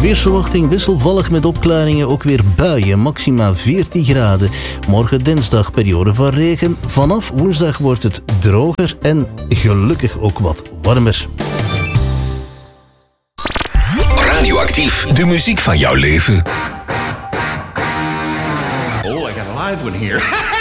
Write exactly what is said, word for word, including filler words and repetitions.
Weersverwachting wisselvallig met opklaringen, ook weer buien, maxima veertien graden. Morgen dinsdag periode van regen. Vanaf woensdag wordt het droger en gelukkig ook wat warmer. Radioactief, de muziek van jouw leven. Oh, I got a live one here.